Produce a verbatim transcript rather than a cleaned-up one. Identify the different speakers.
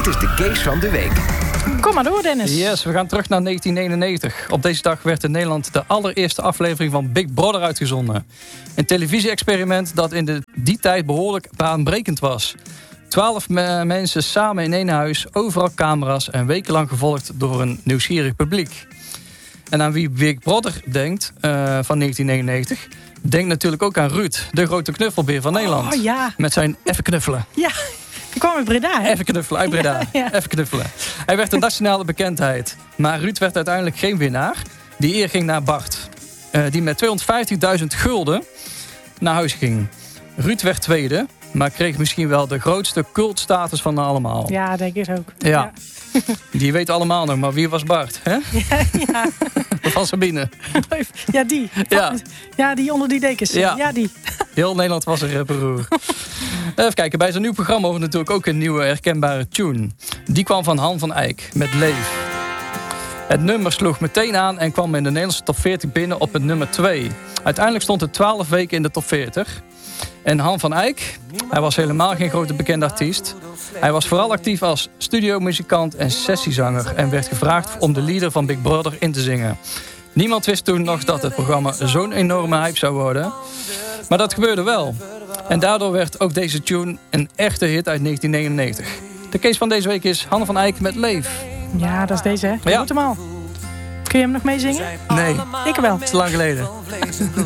Speaker 1: Dit is de Kees van de Week.
Speaker 2: Kom maar door, Dennis.
Speaker 3: Yes, we gaan terug naar negentien eenennegentig. Op deze dag werd in Nederland de allereerste aflevering van Big Brother uitgezonden. Een televisie-experiment dat in de, die tijd behoorlijk baanbrekend was. Twaalf me- mensen samen in één huis, overal camera's en wekenlang gevolgd door een nieuwsgierig publiek. En aan wie Big Brother denkt, uh, van negentien eenennegentig... denkt natuurlijk ook aan Ruud, de grote knuffelbeer van Nederland.
Speaker 2: Oh ja.
Speaker 3: Met zijn even knuffelen.
Speaker 2: Ja, die kwam uit Breda, hè?
Speaker 3: Even knuffelen, uit Breda.
Speaker 2: Ja, ja.
Speaker 3: Even knuffelen. Hij werd een nationale bekendheid. Maar Ruud werd uiteindelijk geen winnaar. Die eer ging naar Bart. Uh, die met tweehonderdvijftigduizend gulden naar huis ging. Ruud werd tweede, maar kreeg misschien wel de grootste cultstatus van allemaal.
Speaker 2: Ja, denk ik ook.
Speaker 3: Ja. Ja. Die weten allemaal nog, maar wie was Bart? Hè?
Speaker 2: Ja, ja.
Speaker 3: Van Sabine.
Speaker 2: Ja, die.
Speaker 3: Ja.
Speaker 2: Ja, die onder die dekens. Ja,
Speaker 3: Ja.
Speaker 2: ja die.
Speaker 3: Heel Nederland was er, broer. Even kijken, bij zijn nieuw programma hoort natuurlijk ook een nieuwe herkenbare tune. Die kwam van Han van Eyck met Leef. Het nummer sloeg meteen aan en kwam in de Nederlandse top veertig binnen op het nummer twee. Uiteindelijk stond het twaalf weken in de top veertig. En Han van Eyck, hij was helemaal geen grote bekende artiest. Hij was vooral actief als studiomuzikant en sessiezanger en werd gevraagd om de lieder van Big Brother in te zingen. Niemand wist toen nog dat het programma zo'n enorme hype zou worden. Maar dat gebeurde wel. En daardoor werd ook deze tune een echte hit uit negentien negenennegentig. De case van deze week is Han van Eyck met Leef.
Speaker 2: Ja, dat is deze, hè? Je
Speaker 3: Ja.
Speaker 2: moet hem al. Kun je hem nog meezingen?
Speaker 3: Nee,
Speaker 2: Ik wel.
Speaker 3: het is lang geleden.